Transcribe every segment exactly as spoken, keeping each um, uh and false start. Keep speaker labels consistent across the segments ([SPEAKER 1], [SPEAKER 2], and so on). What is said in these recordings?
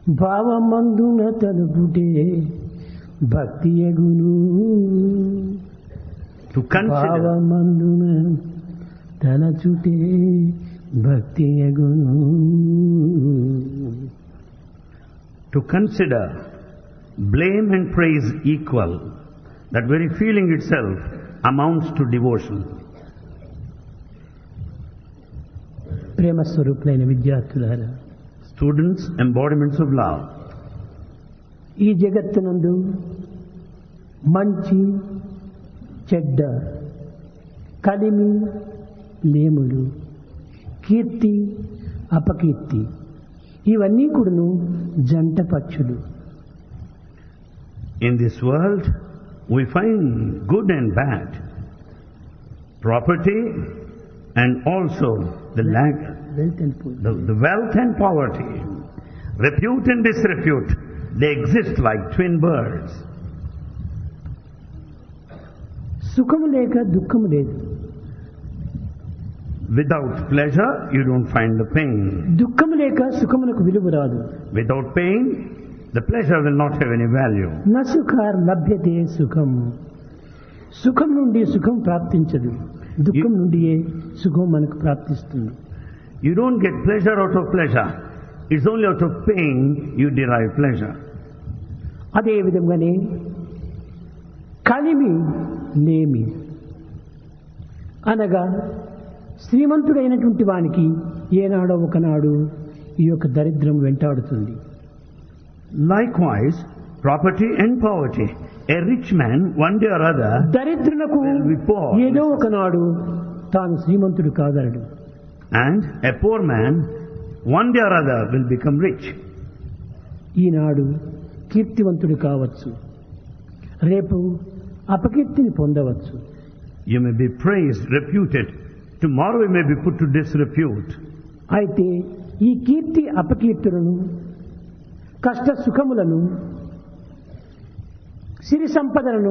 [SPEAKER 1] భావమందున తలుపుటే భక్తి యగును.
[SPEAKER 2] To consider,
[SPEAKER 1] భావమందున తలచుటే భక్తి యగును.
[SPEAKER 2] to consider blame and praise equal, that very feeling itself amounts to devotion.
[SPEAKER 1] ప్రేమ స్వరూపులైన విద్యార్థులారా,
[SPEAKER 2] Students, embodiments of love.
[SPEAKER 1] ఈ జగత్తునందు మంచి చెడ్డ, కలిమి లేములు, కీర్తి అపకీర్తి, ఇవన్నీ కూడాను జంట పక్షులు.
[SPEAKER 2] In this world, we find good and bad, property and also the lack,
[SPEAKER 1] wealth and poor.
[SPEAKER 2] the, the wealth and poverty, repute and disrepute. They exist like twin birds.
[SPEAKER 1] సుఖము లేక దుఃఖము లేదు,
[SPEAKER 2] Without pleasure, you don't find the pain.
[SPEAKER 1] దుఃఖము లేక సుఖమునకు విలువ రాదు.
[SPEAKER 2] Without pain, the pleasure will not have any value.
[SPEAKER 1] న సుఖార్ లభ్యతే సుఖం. సుఖం నుండి సుఖం ప్రాప్తించదు, దుఃఖం నుండియే సుఖం మనకు ప్రాప్తిస్తుంది.
[SPEAKER 2] You don't get pleasure out of pleasure. It's only out of pain you derive pleasure.
[SPEAKER 1] అదే విధంగానే కలిమి లేమి అనగా శ్రీమంతుడైనటువంటి వానికి ఏనాడో ఒకనాడు ఈ యొక్క దరిద్రం వెంటాడుతుంది.
[SPEAKER 2] Likewise, property and poverty. A rich man, one day or other,
[SPEAKER 1] దరిద్రులకు
[SPEAKER 2] will be poor.
[SPEAKER 1] ఏదో ఒకనాడు తాను శ్రీమంతుడు కాగలడు.
[SPEAKER 2] And a poor man, one day or other, will become rich.
[SPEAKER 1] ఈనాడు కీర్తివంతుడు కావచ్చు, రేపు అపకీర్తిని పొందవచ్చు.
[SPEAKER 2] You may be praised, reputed. Tomorrow you may be put to disrepute.
[SPEAKER 1] అయితే ఈ కీర్తి అపకీర్తులను, కష్ట సుఖములను, సిరి సంపదలను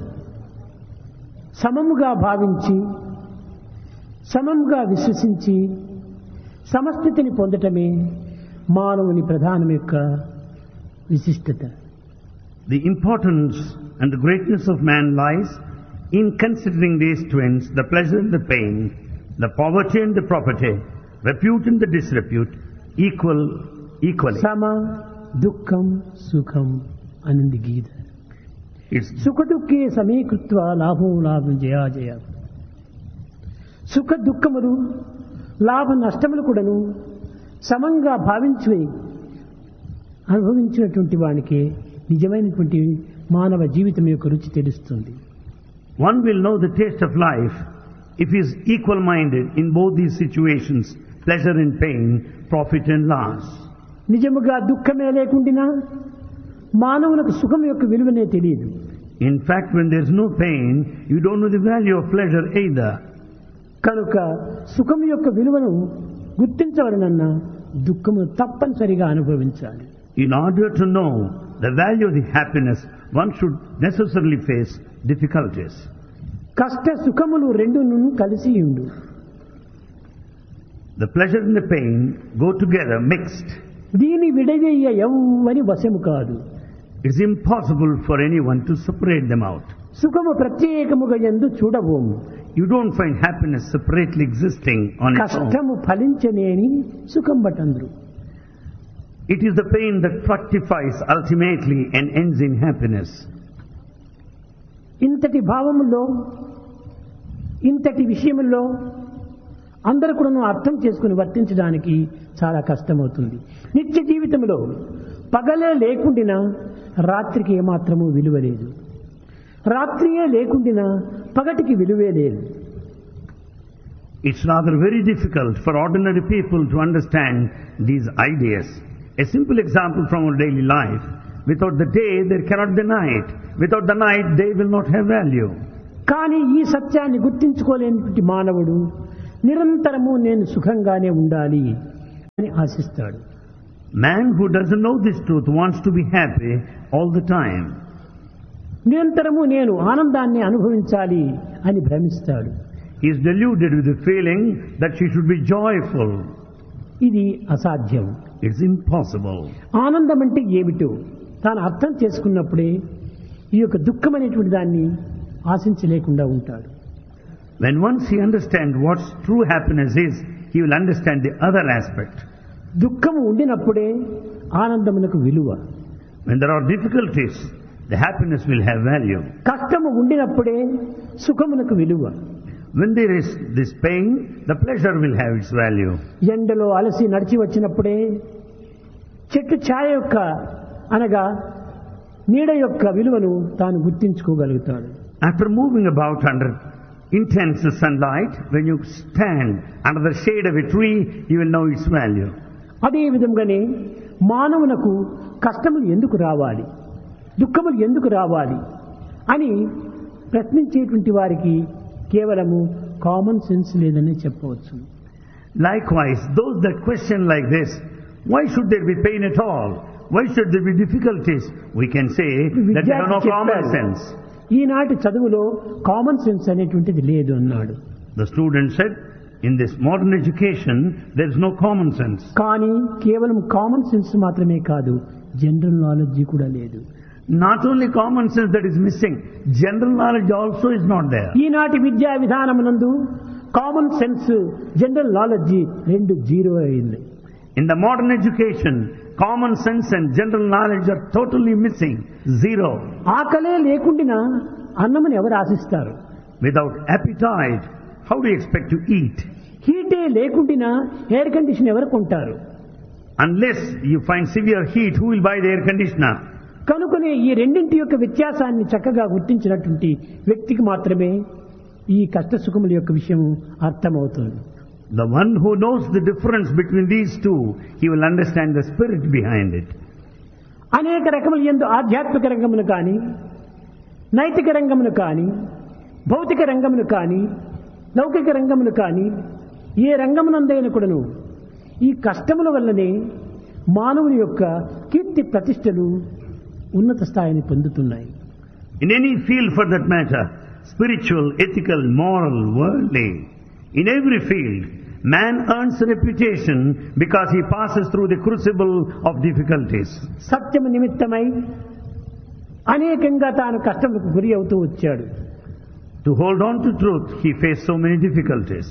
[SPEAKER 1] సమముగా భావించి, సమముగా విశ్వసించి సమస్థితిని పొందటమే మానవుని ప్రధానం యొక్క విశిష్టత.
[SPEAKER 2] The importance and the greatness of man lies in considering these twins, the pleasure and the pain, the poverty and the property, repute and the disrepute, equal, equally.
[SPEAKER 1] సమ దుఃఖం సుఖం అనింది గీత.
[SPEAKER 2] It's
[SPEAKER 1] సుఖ దుఃఖే సమీకృత్వ లాభో లాభం జయాజయ. సుఖ దుఃఖములు, లాభ నష్టములు కూడాను సమంగా భావించి అనుభవించినటువంటి వానికి నిజమైనటువంటి మానవ జీవితం యొక్క రుచి తెలుస్తుంది.
[SPEAKER 2] one will know the taste of life if he is equal-minded in both these situations, pleasure and pain, profit and loss.
[SPEAKER 1] నిజముగా దుఃఖమే లేకుండా మానవులకు సుఖం యొక్క విలువనే తెలియదు.
[SPEAKER 2] In fact, when there is no pain, you don't know the value of pleasure either.
[SPEAKER 1] కనుక సుఖం యొక్క విలువను గుర్తించవలనన్నా దుఃఖము తప్పనిసరిగా అనుభవించాలి.
[SPEAKER 2] In order to know the value of the happiness, one should necessarily face difficulties.
[SPEAKER 1] కష్ట సుఖములు రెండును కలిసి ఉండు.
[SPEAKER 2] The pleasure and the pain go together, mixed.
[SPEAKER 1] దీని విడదీయ ఎవ్వని వశము కాదు.
[SPEAKER 2] It's impossible for anyone to separate them out.
[SPEAKER 1] సుఖము ప్రత్యేకముగా యందు చూడబోము.
[SPEAKER 2] You don't find happiness separately existing on its own.
[SPEAKER 1] కష్టము ఫలించనేని సుఖం బటంద్రు.
[SPEAKER 2] It is the pain that fructifies ultimately and ends in happiness.
[SPEAKER 1] ఇంతటి భావములో, ఇంతటి విషయములో అందరూ కూడా అర్థం చేసుకుని వర్తించడానికి చాలా కష్టమవుతుంది. నిత్య జీవితంలో పగలే లేకుండినా రాత్రికి ఏమాత్రము విలువ లేదు, రాత్రియే లేకుండినా పగటికి విలువే లేదు.
[SPEAKER 2] It's rather very difficult for ordinary people to understand these ideas. A simple example from our daily life. Without the day, there cannot be night. Without the night, day will not have value.
[SPEAKER 1] కానీ ఈ సత్యాన్ని గుర్తించుకోలేని మానవుడు నిరంతరము నేను సుఖంగానే ఉండాలి అని ఆశిస్తాడు.
[SPEAKER 2] Man who doesn't know this truth wants to be happy all the time.
[SPEAKER 1] నిరంతరము నేను ఆనందాన్ని అనుభవించాలి అని భ్రమిస్తాడు.
[SPEAKER 2] He is deluded with the feeling that she should be joyful.
[SPEAKER 1] ఇది అసాధ్యం.
[SPEAKER 2] It's impossible.
[SPEAKER 1] ఆనందం అంటే ఏమిటో తాను అర్థం చేసుకున్నప్పుడే ఈ యొక్క దుఃఖం అనేటువంటి దాన్ని ఆశించలేకుండా ఉంటాడు.
[SPEAKER 2] When once he understands what true happiness is, he will understand the other aspect.
[SPEAKER 1] దుఃఖం ఉండినప్పుడే ఆనందమునకు విలువ.
[SPEAKER 2] When there are difficulties, the happiness will have value.
[SPEAKER 1] కష్టము ఉండినప్పుడే సుఖమునకు విలువ.
[SPEAKER 2] When there is this pain, the pleasure will have its value.
[SPEAKER 1] ఎండలో అలసి నడిచి వచ్చినప్పుడే చెట్టు ఛాయ యొక్క అనగా నీడ యొక్క విలువను తాను గుర్తించుకోగలుగుతాడు.
[SPEAKER 2] After moving about under intense sunlight, when you stand under the shade of a tree, you will know its value.
[SPEAKER 1] అదే విధంగానే మానవునకు కష్టములు ఎందుకు రావాలి, దుఃఖములు ఎందుకు రావాలి అని ప్రశ్నించేటువంటి వారికి కేవలము కామన్ సెన్స్ లేదని చెప్పవచ్చు.
[SPEAKER 2] Likewise, those that question like this, why should there be pain at all? Why should there be difficulties? We can say that they have no common sense.
[SPEAKER 1] ఈనాటి చదువులో కామన్ సెన్స్ అనేటువంటిది లేదు అన్నాడు.
[SPEAKER 2] The student said, in this modern education, there is no common sense.
[SPEAKER 1] కానీ కేవలం common sense మాత్రమే కాదు, general knowledge కూడా లేదు.
[SPEAKER 2] Not only common sense that is missing, general knowledge also is not there.
[SPEAKER 1] ఈనాటి విద్యా విధానమునందు కామన్ సెన్స్, జనరల్ నాలెడ్జ్ రెండు zero అయింది.
[SPEAKER 2] In the modern education, common sense and general knowledge are totally missing. Zero.
[SPEAKER 1] ఆకలే లేకుండా అన్నమును ఎవరు ఆశిస్తారు?
[SPEAKER 2] Without appetite, how do you expect to eat?
[SPEAKER 1] హీటే లేకుండా air condition ఎవరు కొంటారు?
[SPEAKER 2] Unless you find severe heat, who will buy the air conditioner?
[SPEAKER 1] కనుకనే ఈ రెండింటి యొక్క వ్యత్యాసాన్ని చక్కగా గుర్తించినటువంటి వ్యక్తికి మాత్రమే ఈ కష్ట సుఖముల యొక్క విషయం అర్థమవుతుంది.
[SPEAKER 2] The one who knows the difference between these two, he will understand the spirit behind it.
[SPEAKER 1] అనేక రకముల యందు ఆధ్యాత్మిక రంగమును కానీ, నైతిక రంగమును కానీ, భౌతిక రంగమును కానీ, లౌకిక రంగమును కానీ, ఏ రంగమునందైనా కూడాను ఈ కష్టముల వల్లనే మానవుని యొక్క కీర్తి ప్రతిష్టలు ఉన్నత స్థాయిని పొందుతున్నాయి.
[SPEAKER 2] In any field for that matter, spiritual, ethical, moral, worldly, in every field, man earns a reputation because he passes through the crucible of difficulties.
[SPEAKER 1] సత్యము నిమిత్తమై అనేకంగా తాను కష్టములకు గురి అవుతూ వచ్చాడు.
[SPEAKER 2] To hold on to truth, he faced so many difficulties.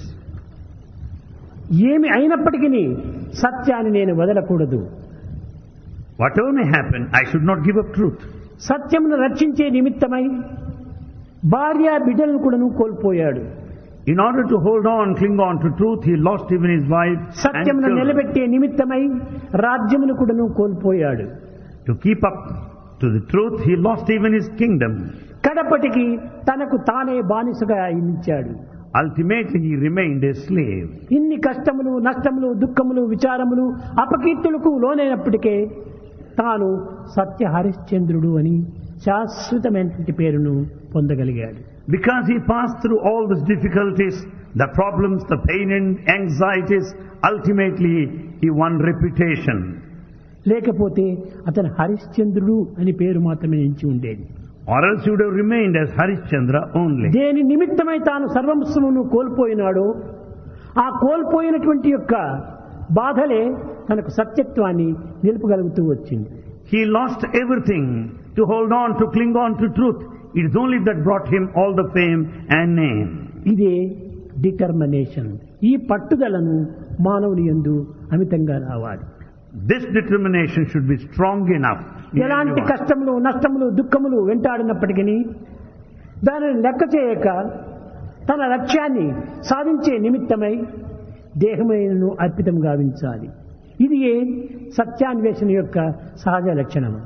[SPEAKER 1] ఏమి అయినప్పటికీ సత్యాన్ని నేను వదలకూడదు.
[SPEAKER 2] Whatever may happen, I should not give up truth.
[SPEAKER 1] సత్యమును రక్షించే నిమిత్తమై భార్య బిడ్డలను కూడాను కోల్పోయాడు.
[SPEAKER 2] In order to hold on, cling on to truth, he lost even his wife and
[SPEAKER 1] సత్యమును
[SPEAKER 2] children.
[SPEAKER 1] నిలబెట్టే నిమిత్తమై రాజ్యమును కూడాను కోల్పోయాడు.
[SPEAKER 2] To keep up to the truth, he lost even his kingdom.
[SPEAKER 1] కడపటికి తనకు తానే బానిసగా అయించాడు.
[SPEAKER 2] Ultimately, he remained a slave.
[SPEAKER 1] ఇన్ని కష్టములు, నష్టములు, దుఃఖములు, విచారములు, అపకీర్తులకు లోనైనప్పటికే తాను సత్య హరిశ్చంద్రుడు అని శాశ్వతమైనటువంటి పేరును పొందగలిగాడు.
[SPEAKER 2] Because he passed through all these difficulties, the problems, the pain and anxieties, ultimately he won reputation.
[SPEAKER 1] లేకపోతే అతను హరిశ్చంద్రుడు అని పేరు మాత్రమే ఎంచి ఉండేది.
[SPEAKER 2] Or else he would have remained as Harishchandra only.
[SPEAKER 1] దేని నిమిత్తమై తాను సర్వస్వమును కోల్పోయినాడో ఆ కోల్పోయినటువంటి యొక్క బాధలే తనకు సత్యత్వాన్ని నిలుపగలుగుతూ వచ్చింది.
[SPEAKER 2] He lost everything to hold on, to cling on to truth. It is only that brought him all the fame and name.
[SPEAKER 1] ఇదే డిటర్మినేషన్. ఈ పట్టుదలను మానవుని యందు అమితంగా రావాలి.
[SPEAKER 2] This determination should be strong enough. in
[SPEAKER 1] ఎలాంటి
[SPEAKER 2] everyone.
[SPEAKER 1] కష్టములు, నష్టములు, దుఃఖములు వెంటాడినప్పటికీ దానిని లెక్క చేయక తన లక్ష్యాన్ని సాధించే నిమిత్తమై దేహమైనను అర్పితం గావించాలి. ఇది సత్యాన్వేషణ యొక్క సహజ లక్షణము.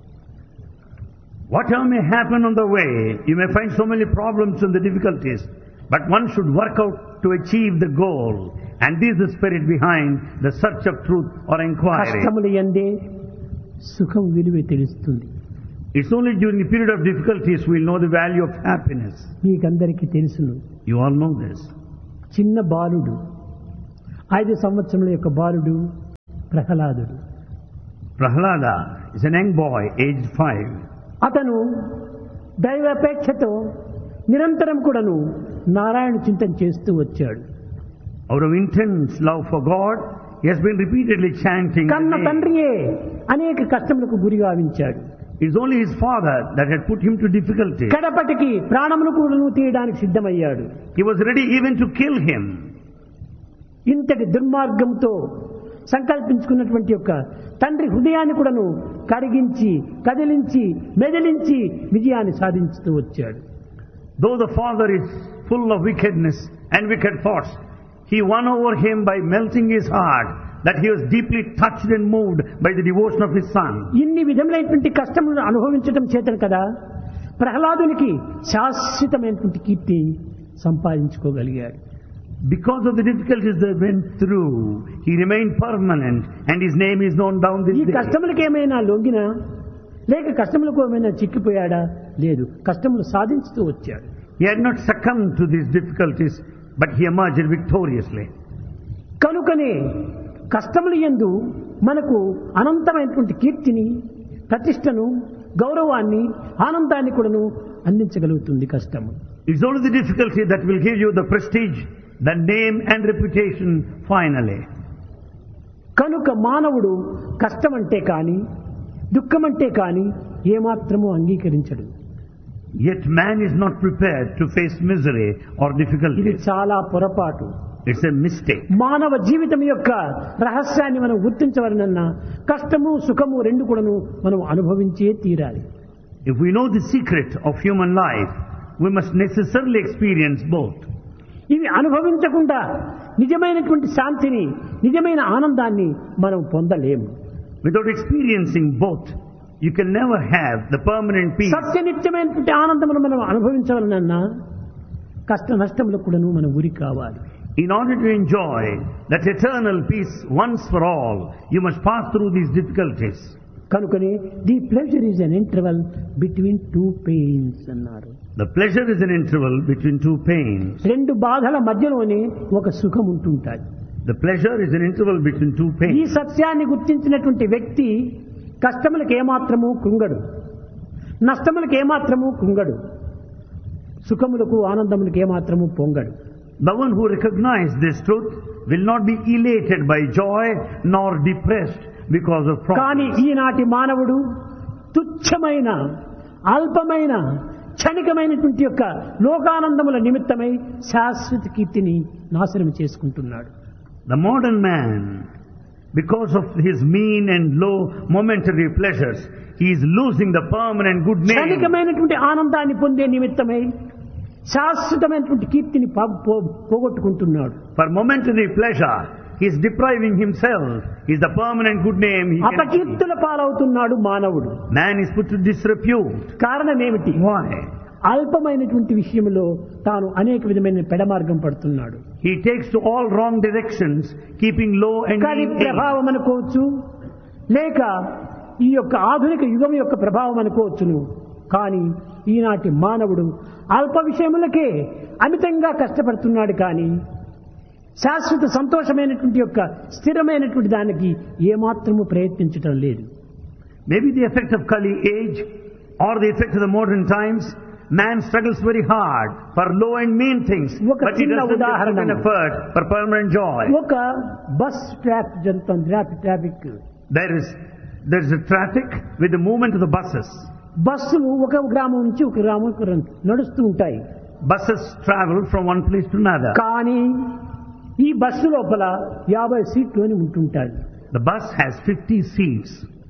[SPEAKER 2] Whatever may happen on the way, you may find so many problems and the difficulties, but one should work out to achieve the goal. And this is the spirit behind the search of truth or inquiry.
[SPEAKER 1] కష్టములు యందే సుఖం విలువ తెలుస్తుంది.
[SPEAKER 2] It's only during the period of difficulties we'll know the value of happiness.
[SPEAKER 1] మీకందరికీ తెలుసును.
[SPEAKER 2] You all know this.
[SPEAKER 1] చిన్న బాలుడు, ఐదు సంవత్సరముల యొక్క బాలుడు ప్రహ్లాదుడు.
[SPEAKER 2] Prahlada is an young boy, aged five.
[SPEAKER 1] అతను దైవాపేక్షతో నిరంతరం కూడాను నారాయణ చింతన చేస్తూ వచ్చాడు.
[SPEAKER 2] Out of intense love for God, he has been repeatedly chanting the
[SPEAKER 1] కన్న
[SPEAKER 2] name.
[SPEAKER 1] తండ్రియే అనేక కష్టములకు గురి గావించాడు.
[SPEAKER 2] It's only his father that had put him to difficulty.
[SPEAKER 1] కడపటికి ప్రాణమును కూడా తీయడానికి సిద్ధమయ్యాడు.
[SPEAKER 2] He was ready even to kill him.
[SPEAKER 1] ఇంతటి దుర్మార్గంతో సంకల్పించుకున్నటువంటి యొక్క తండ్రి హృదయాన్ని కూడాను కరిగించి కదిలించి మెదిలించి విజయాన్ని సాధించుతూ వచ్చాడు.
[SPEAKER 2] Though the father is full of wickedness and wicked thoughts, he won over him by melting his heart, that he was deeply touched and moved by the devotion of his son.
[SPEAKER 1] ఇన్ని విధములైనటువంటి కష్టములను అనుభవించడం చేతను కదా ప్రహ్లాదునికి శాశ్వతమైనటువంటి కీర్తి సంపాదించుకోగలిగాడు.
[SPEAKER 2] Because of the difficulties they went through, he remained permanent and his name is known down this
[SPEAKER 1] ఈ
[SPEAKER 2] day.
[SPEAKER 1] కష్టములకు ఏమైనా లొంగినా లేక కష్టములకు ఏమైనా చిక్కిపోయాడా? లేదు, కష్టములు సాధించుతూ వచ్చాడు.
[SPEAKER 2] He had not succumbed to these difficulties, but he emerged victoriously.
[SPEAKER 1] కనుకనే కష్టములు యందు మనకు అనంతమైనటువంటి కీర్తిని, ప్రతిష్టను, గౌరవాన్ని, ఆనందాన్ని కూడాను అందించగలుగుతుంది కష్టము.
[SPEAKER 2] It's only the difficulty that will give you the prestige, the name and reputation finally.
[SPEAKER 1] కనుక మానవుడు కష్టమంటే కాని దుఃఖమంటే కాని ఏమాత్రము అంగీకరించడు.
[SPEAKER 2] Yet man is not prepared to face misery or
[SPEAKER 1] ఇది
[SPEAKER 2] difficulties.
[SPEAKER 1] చాలా పొరపాటు.
[SPEAKER 2] It's a mistake.
[SPEAKER 1] మానవ జీవితం యొక్క రహస్యాన్ని మనం గుర్తించవలనన్నా కష్టము సుఖము రెండు కూడాను మనం అనుభవించే తీరాలి.
[SPEAKER 2] If we know the secret of human life, we must necessarily experience both.
[SPEAKER 1] ఇవి అనుభవించకుండా నిజమైనటువంటి శాంతిని, నిజమైన ఆనందాన్ని మనం పొందలేము.
[SPEAKER 2] Without experiencing both, you can never have the permanent peace.
[SPEAKER 1] సత్యనిత్యమైనటువంటి ఆనందమును మనం అనుభవించవలనన్నా కష్ట నష్టములకు కూడాను మనం గురి కావాలి.
[SPEAKER 2] In order to enjoy that eternal peace once for all, you must pass through these difficulties.
[SPEAKER 1] కనుకనే the pleasure is an interval between two pains అన్నారు.
[SPEAKER 2] The pleasure is an interval between two pains.
[SPEAKER 1] రెండు బాధల మధ్యలోనే ఒక సుఖం ఉంటుంటాయి.
[SPEAKER 2] The pleasure is an interval between two
[SPEAKER 1] ఈ
[SPEAKER 2] pains.
[SPEAKER 1] సత్యాన్ని గుర్తించినటువంటి వ్యక్తి కష్టములకు ఏమాత్రము కృంగడు, నష్టములకు ఏమాత్రము కృంగడు, సుఖములకు ఆనందములకు ఏమాత్రము పొంగడు.
[SPEAKER 2] The one who recognizes this truth will not be elated by joy nor depressed because of
[SPEAKER 1] కానీ
[SPEAKER 2] problems.
[SPEAKER 1] ఈనాటి మానవుడు తుచ్చమైన అల్పమైన క్షణికమైనటువంటి యొక్క లోకానందముల నిమిత్తమై శాశ్వత కీర్తిని నాశనం చేసుకుంటున్నాడు.
[SPEAKER 2] The modern man, because of his mean and low momentary pleasures, he is losing the permanent good name.
[SPEAKER 1] క్షణికమైనటువంటి ఆనందాన్ని పొందే నిమిత్తమై శాశ్వతమైనటువంటి కీర్తిని పో- పో- పోగొట్టుకుంటున్నాడు.
[SPEAKER 2] For momentary pleasure, he is depriving himself. He is the permanent good name. He can...
[SPEAKER 1] అపకీర్తుల పాలవుతున్నాడు మానవుడు.
[SPEAKER 2] Man is put to disrepute.
[SPEAKER 1] కారణం ఏమిటి?
[SPEAKER 2] Why?
[SPEAKER 1] అల్పమైనటువంటి విషయంలో తాను అనేక విధమైన పెడమార్గం పడుతున్నాడు.
[SPEAKER 2] He takes to all wrong directions, keeping low and
[SPEAKER 1] కానీ
[SPEAKER 2] mean aim.
[SPEAKER 1] ప్రభావం అనుకోవచ్చు, లేక ఈ యొక్క ఆధునిక యుగం యొక్క ప్రభావం అనుకోవచ్చును. కానీ ఈనాటి మానవుడు అల్ప విషయములకే అమితంగా కష్టపడుతున్నాడు. కానీ శాశ్వత సంతోషమైనటువంటి యొక్క స్థిరమైనటువంటి దానికి ఏమాత్రము ప్రయత్నించటం లేదు.
[SPEAKER 2] Maybe the effect of Kali age or the effect of the modern times, man struggles very hard for low and mean things,
[SPEAKER 1] ఒక
[SPEAKER 2] but he
[SPEAKER 1] చిన్న
[SPEAKER 2] doesn't
[SPEAKER 1] ఉదాహరణ.
[SPEAKER 2] take an effort for permanent joy.
[SPEAKER 1] ఒక bus traffic జరుగుతుంది, traffic traffic
[SPEAKER 2] There is there is a traffic with the movement of the buses.
[SPEAKER 1] బస్సులు ఒక గ్రామం నుంచి ఒక గ్రామం నడుస్తూ ఉంటాయి.
[SPEAKER 2] Buses travel from one place to another.
[SPEAKER 1] కానీ ఈ బస్సు లోపల యాభై సీట్లు అని ఉంటుంటాయి.
[SPEAKER 2] The bus has fifty seats.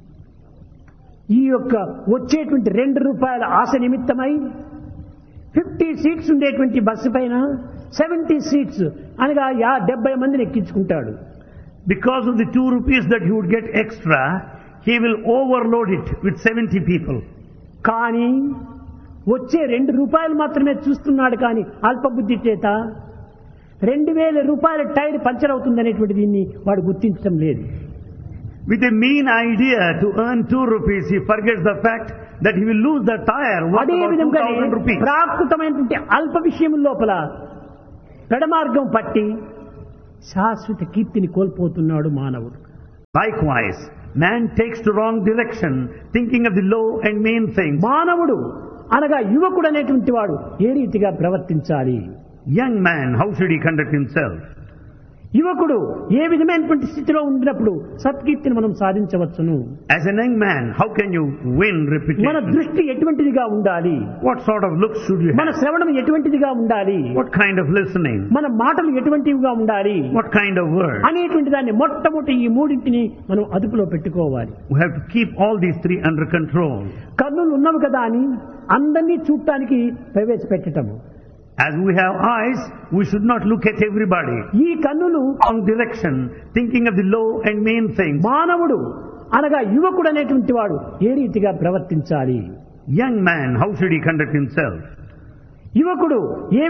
[SPEAKER 1] ఈ యొక్క వచ్చేటువంటి రెండు రూపాయల ఆశ నిమిత్తమై ఫిఫ్టీ సీట్స్ ఉండేటువంటి బస్సు పైన సెవెంటీ సీట్స్ అనగా యా డెబ్బై మందిని ఎక్కించుకుంటాడు.
[SPEAKER 2] Because of the two rupees that he would get extra, he will overload it with seventy people.
[SPEAKER 1] కానీ వచ్చే రెండు రూపాయలు మాత్రమే చూస్తున్నాడు. కానీ అల్పబుద్ధి చేత రెండు వేల రూపాయల టైర్ పంచర్ అవుతుందనేటువంటి దీన్ని వాడు గుర్తించడం లేదు.
[SPEAKER 2] With a mean idea to earn two rupees, he forgets the fact that he will lose the tire worth
[SPEAKER 1] అదే
[SPEAKER 2] about two
[SPEAKER 1] విధంగానే
[SPEAKER 2] thousand rupees.
[SPEAKER 1] ప్రాకృతమైనటువంటి అల్ప విషయం లోపల పెడమార్గం పట్టి శాశ్వత కీర్తిని కోల్పోతున్నాడు మానవుడు.
[SPEAKER 2] Likewise, man takes to wrong direction, thinking of the low and mean things.
[SPEAKER 1] మానవుడు అనగా యువకుడు అనేటువంటి వాడు ఏ రీతిగా ప్రవర్తించాలి?
[SPEAKER 2] Young man, how should he conduct himself?
[SPEAKER 1] యువకుడు ఏ విధమైనటువంటి స్థితిలో ఉండినప్పుడు సత్కీర్తిని మనం సాధించవచ్చును.
[SPEAKER 2] As a young man, how can you win
[SPEAKER 1] మన
[SPEAKER 2] reputation?
[SPEAKER 1] దృష్టి ఎటువంటిదిగా ఉండాలి,
[SPEAKER 2] What sort of looks should you
[SPEAKER 1] మన
[SPEAKER 2] have?
[SPEAKER 1] శ్రవణం ఎటువంటిదిగా ఉండాలి,
[SPEAKER 2] What kind of listening?
[SPEAKER 1] మన మాటలు ఎటువంటివిగా ఉండాలి
[SPEAKER 2] What kind of words?
[SPEAKER 1] అనేటువంటి దాన్ని మొట్టమొదటి ఈ మూడింటిని మనం అదుపులో పెట్టుకోవాలి.
[SPEAKER 2] We have to keep all these three under control.
[SPEAKER 1] కన్నులు ఉన్నవి కదా అని అందరినీ చూడటానికి ప్రవేశపెట్టటము.
[SPEAKER 2] As we have eyes, we should not look at everybody.
[SPEAKER 1] ఈ కన్నులు
[SPEAKER 2] Wrong direction, thinking of the low and main things.
[SPEAKER 1] మానవుడు అనగా యువకుడు అనేటువంటి వాడు ఏ రీతిగా ప్రవర్తించాలి,
[SPEAKER 2] Young man, how should he conduct himself?
[SPEAKER 1] యువకుడు ఏ